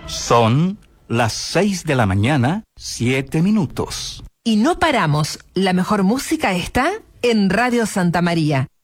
Son las 6 de la mañana, 7 minutos. Y no paramos. La mejor música está en Radio Santa María.